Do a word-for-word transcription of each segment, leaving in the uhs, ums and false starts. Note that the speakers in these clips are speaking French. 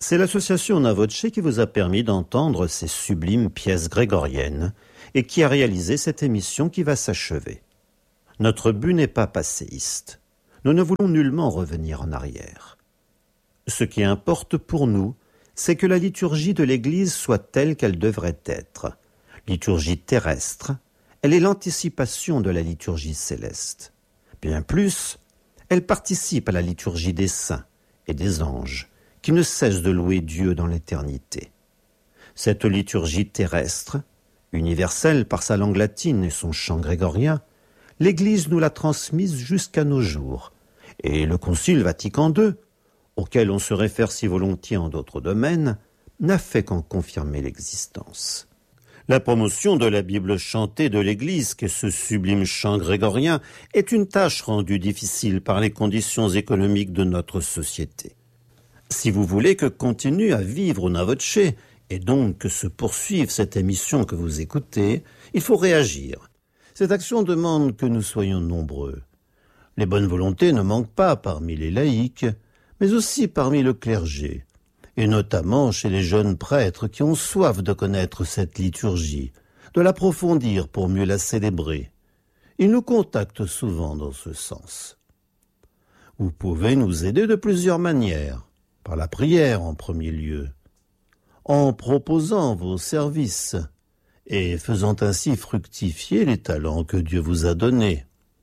C'est l'association Una Voce qui vous a permis d'entendre ces sublimes pièces grégoriennes et qui a réalisé cette émission qui va s'achever. Notre but n'est pas passéiste. Nous ne voulons nullement revenir en arrière. Ce qui importe pour nous, c'est que la liturgie de l'Église soit telle qu'elle devrait être. Liturgie terrestre, elle est l'anticipation de la liturgie céleste. Bien plus, elle participe à la liturgie des saints et des anges, qui ne cessent de louer Dieu dans l'éternité. Cette liturgie terrestre, universelle par sa langue latine et son chant grégorien, l'Église nous l'a transmise jusqu'à nos jours, et le Concile Vatican deux, auquel on se réfère si volontiers en d'autres domaines, n'a fait qu'en confirmer l'existence. La promotion de la Bible chantée de l'Église, qu'est ce sublime chant grégorien, est une tâche rendue difficile par les conditions économiques de notre société. Si vous voulez que continue à vivre Una Voce, et donc que se poursuive cette émission que vous écoutez, il faut réagir. Cette action demande que nous soyons nombreux. Les bonnes volontés ne manquent pas parmi les laïcs, mais aussi parmi le clergé, et notamment chez les jeunes prêtres qui ont soif de connaître cette liturgie, de l'approfondir pour mieux la célébrer. Ils nous contactent souvent dans ce sens. Vous pouvez nous aider de plusieurs manières, par la prière en premier lieu, en proposant vos services et faisant ainsi fructifier les talents que Dieu vous a donnés,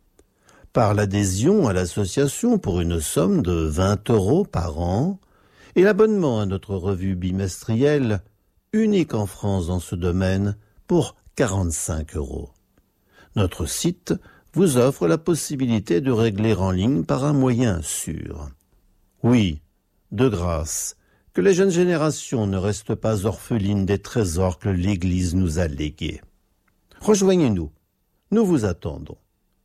par l'adhésion à l'association pour une somme de vingt euros par an et l'abonnement à notre revue bimestrielle, unique en France dans ce domaine, pour quarante-cinq euros. Notre site vous offre la possibilité de régler en ligne par un moyen sûr. Oui, de grâce, que les jeunes générations ne restent pas orphelines des trésors que l'Église nous a légués. Rejoignez-nous, nous vous attendons.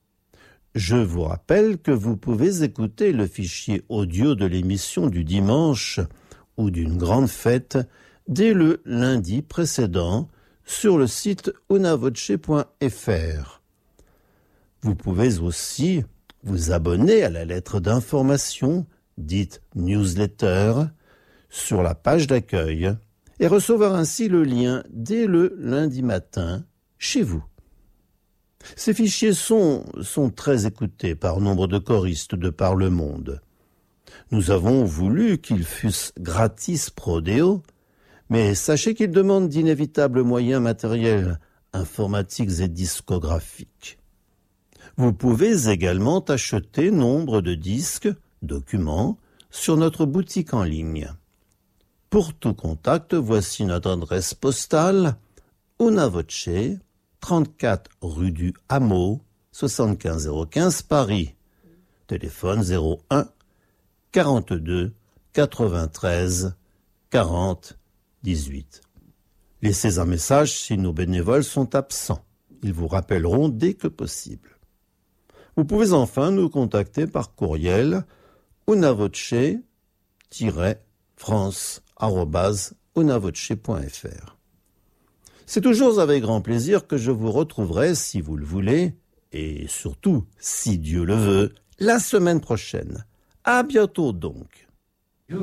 Je vous rappelle que vous pouvez écouter le fichier audio de l'émission du dimanche ou d'une grande fête dès le lundi précédent sur le site unavoce point f r. Vous pouvez aussi vous abonner à la lettre d'information, dite newsletter, sur la page d'accueil et recevoir ainsi le lien dès le lundi matin chez vous. Ces fichiers sont, sont très écoutés par nombre de choristes de par le monde. Nous avons voulu qu'ils fussent gratis pro deo, mais sachez qu'ils demandent d'inévitables moyens matériels, informatiques et discographiques. Vous pouvez également acheter nombre de disques, documents, sur notre boutique en ligne. Pour tout contact, voici notre adresse postale, Una Voce, trente-quatre rue du Hameau, soixante-quinze zéro quinze Paris. Téléphone zéro un quarante-deux quatre-vingt-treize quarante dix-huit. Laissez un message si nos bénévoles sont absents. Ils vous rappelleront dès que possible. Vous pouvez enfin nous contacter par courriel unavoce-france arobase unavoce point f r. C'est toujours avec grand plaisir que je vous retrouverai, si vous le voulez, et surtout, si Dieu le veut, la semaine prochaine. À bientôt donc.